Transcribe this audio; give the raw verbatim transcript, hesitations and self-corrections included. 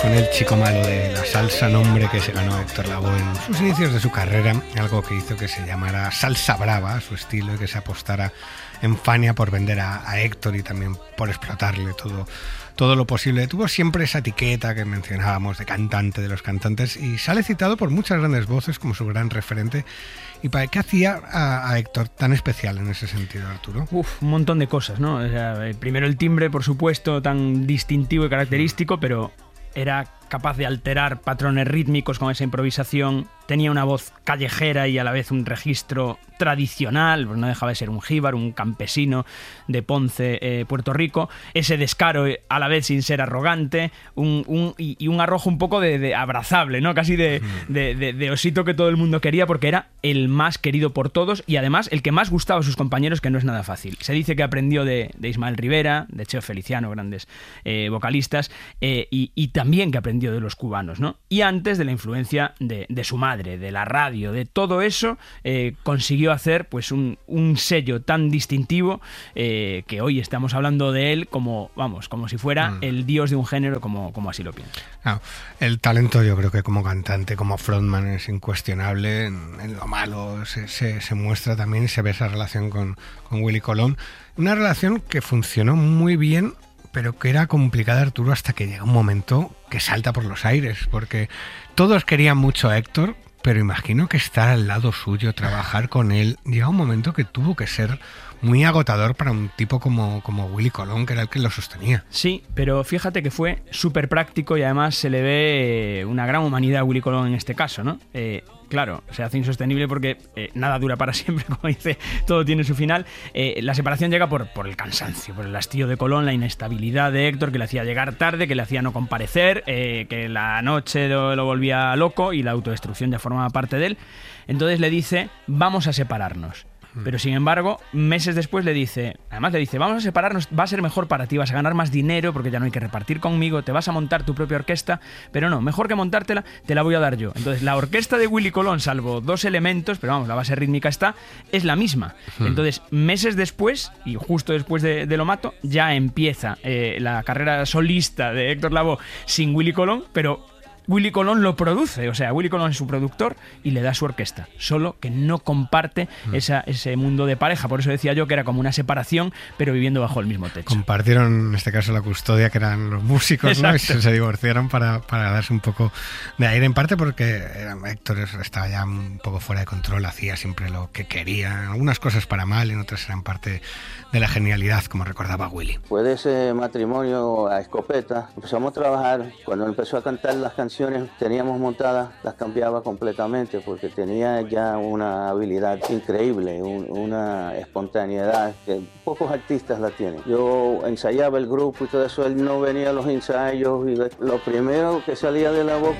Con el chico malo de la salsa, nombre que se ganó Héctor Lavoe en sus inicios de su carrera, algo que hizo que se llamara salsa brava a su estilo y que se apostara en Fania por vender a, a Héctor y también por explotarle todo, todo lo posible. Tuvo siempre esa etiqueta que mencionábamos de cantante de los cantantes y sale citado por muchas grandes voces como su gran referente. ¿Y para qué hacía a, a Héctor tan especial en ese sentido, Arturo? Uf, un montón de cosas, ¿no? O sea, primero el timbre, por supuesto, tan distintivo y característico, pero era capaz de alterar patrones rítmicos con esa improvisación. Tenía una voz callejera y a la vez un registro tradicional, pues no dejaba de ser un jíbar, un campesino de Ponce, eh, Puerto Rico. Ese descaro a la vez sin ser arrogante, un, un, y, y un arrojo un poco de, de abrazable, ¿no? Casi de, de, de, de osito que todo el mundo quería porque era el más querido por todos y además el que más gustaba a sus compañeros, que no es nada fácil. Se dice que aprendió de, de Ismael Rivera, de Cheo Feliciano, grandes eh, vocalistas, eh, y, y también que aprendió de los cubanos, ¿no? Y antes de la influencia de, de su madre, de la radio, de todo eso, eh, consiguió hacer pues un, un sello tan distintivo eh, que hoy estamos hablando de él como, vamos, como si fuera mm. el dios de un género, como, como así lo pienso. Ah, el talento, yo creo que como cantante, como frontman, es incuestionable. En, en lo malo se, se, se muestra también y se ve esa relación con, con Willy Colón. Una relación que funcionó muy bien, pero que era complicada, Arturo, hasta que llega un momento que salta por los aires, porque todos querían mucho a Héctor, pero imagino que estar al lado suyo, trabajar con él, llega un momento que tuvo que ser muy agotador para un tipo como, como Willy Colón, que era el que lo sostenía. Sí, pero fíjate que fue súper práctico y además se le ve una gran humanidad a Willy Colón en este caso, ¿no? Eh, claro, se hace insostenible porque eh, nada dura para siempre, como dice, todo tiene su final. Eh, la separación llega por, por el cansancio, por el hastío de Colón, la inestabilidad de Héctor, que le hacía llegar tarde, que le hacía no comparecer, eh, que la noche lo, lo volvía loco y la autodestrucción ya formaba parte de él. Entonces le dice, vamos a separarnos. Pero sin embargo, meses después le dice, además le dice, vamos a separarnos, va a ser mejor para ti, vas a ganar más dinero porque ya no hay que repartir conmigo, te vas a montar tu propia orquesta, pero no, mejor que montártela, te la voy a dar yo. Entonces la orquesta de Willy Colón, salvo dos elementos, pero vamos, la base rítmica está, es la misma. Entonces, meses después, y justo después de, de Lo Mato, ya empieza eh, la carrera solista de Héctor Lavoe sin Willy Colón, pero Willy Colón lo produce, o sea, Willy Colón es su productor y le da su orquesta, solo que no comparte mm. esa, ese mundo de pareja. Por eso decía yo que era como una separación, pero viviendo bajo el mismo techo. Compartieron, en este caso, la custodia, que eran los músicos, ¿no? Y se, se divorciaron para, para darse un poco de aire, en parte porque Héctor estaba ya un poco fuera de control, hacía siempre lo que quería, algunas cosas para mal, y en otras eran parte de la genialidad, como recordaba Willy. Fue de ese matrimonio a escopeta, empezamos a trabajar, cuando empezó a cantar las canciones teníamos montadas, las cambiaba completamente porque tenía ya una habilidad increíble, un, una espontaneidad que pocos artistas la tienen. Yo ensayaba el grupo y todo eso, él no venía a los ensayos y lo primero que salía de la boca